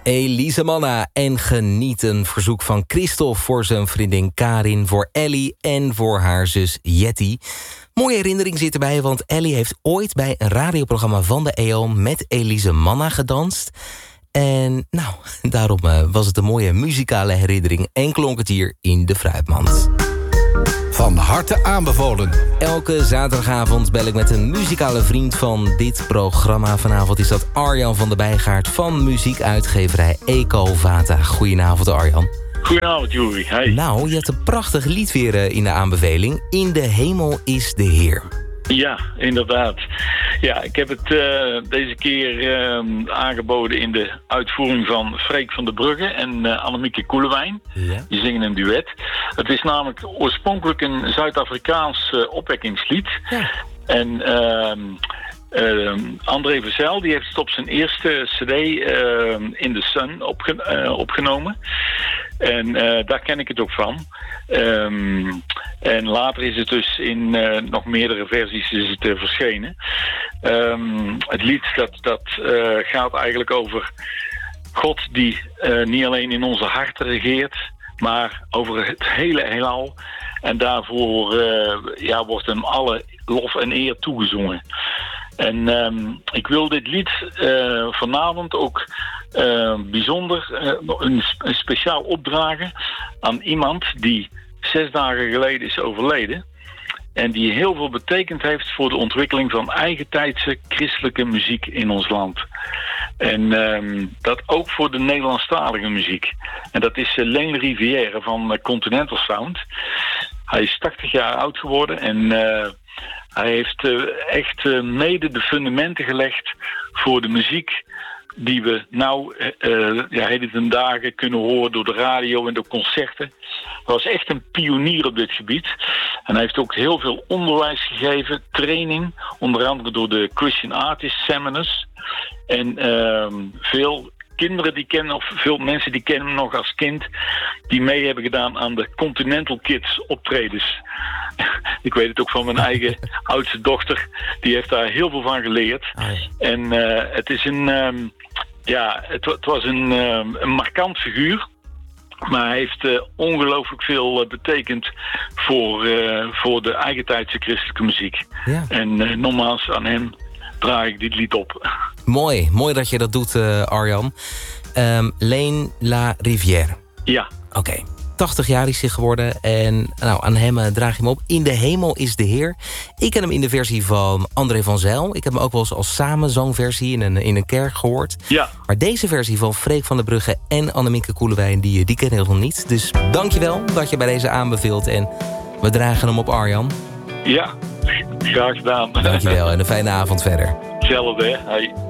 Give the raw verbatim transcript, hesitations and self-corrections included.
Elise Manna en geniet een verzoek van Christophe voor zijn vriendin Karin, voor Ellie en voor haar zus Jetty. Mooie herinnering zit erbij, want Ellie heeft ooit bij een radioprogramma van de E O met Elise Manna gedanst. En nou, daarom uh, was het een mooie muzikale herinnering en klonk het hier in de Fruitmand. Van harte aanbevolen. Elke zaterdagavond bel ik met een muzikale vriend van dit programma. Vanavond is dat Arjan van der Bijgaard van muziekuitgeverij Ecovata. Goedenavond, Arjan. Goedenavond, Juri. Hey. Nou, je hebt een prachtig lied weer uh, in de aanbeveling. In de hemel is de Heer. Ja, inderdaad. Ja, ik heb het uh, deze keer uh, aangeboden in de uitvoering van Freek van der Brugge en uh, Annemieke Koelewijn. Ja. Die zingen een duet. Het is namelijk oorspronkelijk een Zuid-Afrikaans uh, opwekkingslied. Ja. En uh, uh, André Verzel die heeft het op zijn eerste cd uh, In the Sun opge- uh, opgenomen. En uh, daar ken ik het ook van. Um, en later is het dus in uh, nog meerdere versies is het, uh, verschenen. Um, het lied dat, dat uh, gaat eigenlijk over God die uh, niet alleen in onze harten regeert, maar over het hele heelal. En daarvoor uh, ja, wordt hem alle lof en eer toegezongen. En um, ik wil dit lied uh, vanavond ook uh, bijzonder uh, een, een speciaal opdragen aan iemand die zes dagen geleden is overleden. En die heel veel betekend heeft voor de ontwikkeling van eigentijdse christelijke muziek in ons land. En um, dat ook voor de Nederlandstalige muziek. En dat is uh, Leen Rivière van uh, Continental Sound. Hij is tachtig jaar oud geworden en uh, hij heeft uh, echt uh, mede de fundamenten gelegd voor de muziek die we nou uh, ja, heden ten dagen kunnen horen door de radio en door concerten. Hij was echt een pionier op dit gebied. En hij heeft ook heel veel onderwijs gegeven, training, onder andere door de Christian Artist Seminars. En uh, veel kinderen die kennen, of veel mensen die kennen hem nog als kind, die mee hebben gedaan aan de Continental Kids optredens. Ik weet het ook van mijn eigen oudste dochter. Die heeft daar heel veel van geleerd. En uh, het is een, um, ja, het, het was een, um, een markant figuur. Maar hij heeft uh, ongelooflijk veel uh, betekend voor, uh, voor de eigentijdse christelijke muziek. Ja. En uh, nogmaals aan hem draag ik dit lied op. Mooi, mooi dat je dat doet, uh, Arjan. Um, Leen La Rivière. Ja. Oké. Okay. tachtig jaar is hij geworden en nou, aan hem uh, draag je hem op. In de hemel is de Heer. Ik ken hem in de versie van André van Zijl. Ik heb hem ook wel eens als samenzangversie in een, in een kerk gehoord. Ja. Maar deze versie van Freek van der Brugge en Annemieke Koelewijn, die, die ken ik nog niet. Dus dankjewel dat je bij deze aanbeveelt en we dragen hem op, Arjan. Ja, graag gedaan. Dankjewel en een fijne avond verder. Hetzelfde, hè. Hey.